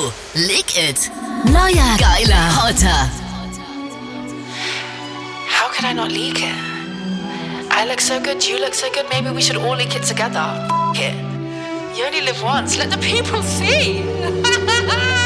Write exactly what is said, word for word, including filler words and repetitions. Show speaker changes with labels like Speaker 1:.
Speaker 1: Leak It. Neuer, geiler, hotter.
Speaker 2: How could I not leak it? I look so good, you look so good, maybe we should all leak it together. F*** it. You only live once, let the people see.